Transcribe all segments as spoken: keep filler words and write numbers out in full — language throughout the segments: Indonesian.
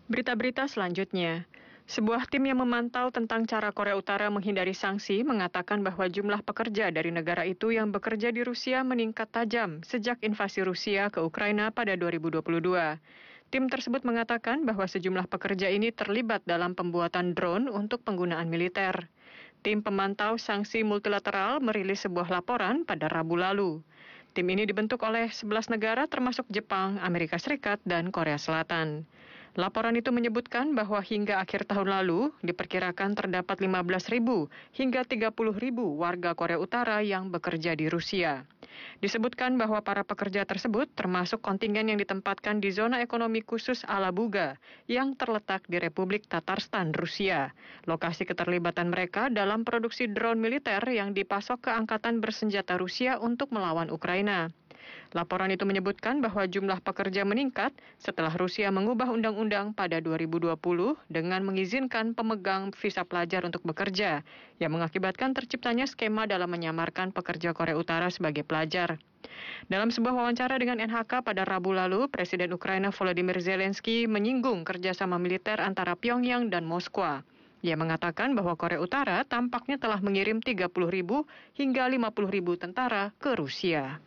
Berita-berita selanjutnya. Sebuah tim yang memantau tentang cara Korea Utara menghindari sanksi mengatakan bahwa jumlah pekerja dari negara itu yang bekerja di Rusia meningkat tajam sejak invasi Rusia ke Ukraina pada dua ribu dua puluh dua. Tim tersebut mengatakan bahwa sejumlah pekerja ini terlibat dalam pembuatan drone untuk penggunaan militer. Tim pemantau sanksi multilateral merilis sebuah laporan pada Rabu lalu. Tim ini dibentuk oleh sebelas negara termasuk Jepang, Amerika Serikat, dan Korea Selatan. Laporan itu menyebutkan bahwa hingga akhir tahun lalu diperkirakan terdapat lima belas ribu hingga tiga puluh ribu warga Korea Utara yang bekerja di Rusia. Disebutkan bahwa para pekerja tersebut termasuk kontingen yang ditempatkan di zona ekonomi khusus Alabuga yang terletak di Republik Tatarstan, Rusia. Lokasi keterlibatan mereka dalam produksi drone militer yang dipasok ke angkatan bersenjata Rusia untuk melawan Ukraina. Laporan itu menyebutkan bahwa jumlah pekerja meningkat setelah Rusia mengubah undang-undang pada dua ribu dua puluh dengan mengizinkan pemegang visa pelajar untuk bekerja, yang mengakibatkan terciptanya skema dalam menyamarkan pekerja Korea Utara sebagai pelajar. Dalam sebuah wawancara dengan N H K pada Rabu lalu, Presiden Ukraina Volodymyr Zelensky menyinggung kerjasama militer antara Pyongyang dan Moskwa. Ia mengatakan bahwa Korea Utara tampaknya telah mengirim tiga puluh ribu hingga lima puluh ribu tentara ke Rusia.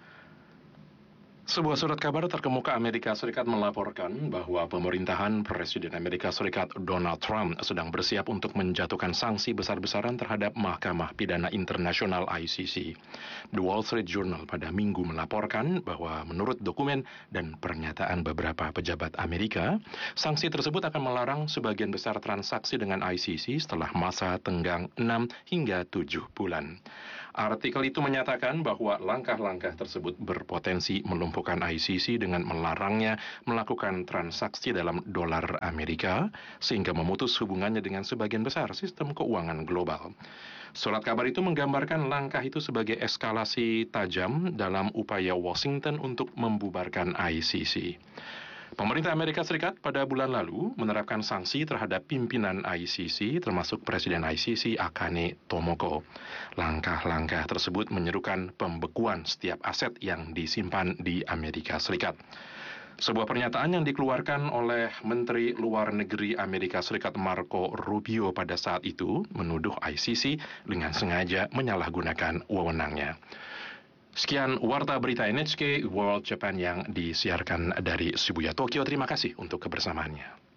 Sebuah surat kabar terkemuka Amerika Serikat melaporkan bahwa pemerintahan Presiden Amerika Serikat Donald Trump sedang bersiap untuk menjatuhkan sanksi besar-besaran terhadap Mahkamah Pidana Internasional I C C. The Wall Street Journal pada Minggu melaporkan bahwa menurut dokumen dan pernyataan beberapa pejabat Amerika, sanksi tersebut akan melarang sebagian besar transaksi dengan I C C setelah masa tenggang enam hingga tujuh bulan. Artikel itu menyatakan bahwa langkah-langkah tersebut berpotensi melumpuhkan I C C dengan melarangnya melakukan transaksi dalam dolar Amerika sehingga memutus hubungannya dengan sebagian besar sistem keuangan global. Surat kabar itu menggambarkan langkah itu sebagai eskalasi tajam dalam upaya Washington untuk membubarkan I C C. Pemerintah Amerika Serikat pada bulan lalu menerapkan sanksi terhadap pimpinan I C C termasuk Presiden I C C Akane Tomoko. Langkah-langkah tersebut menyerukan pembekuan setiap aset yang disimpan di Amerika Serikat. Sebuah pernyataan yang dikeluarkan oleh Menteri Luar Negeri Amerika Serikat Marco Rubio pada saat itu menuduh I C C dengan sengaja menyalahgunakan wewenangnya. Sekian Warta Berita N H K World Japan yang disiarkan dari Shibuya, Tokyo. Terima kasih untuk kebersamaannya.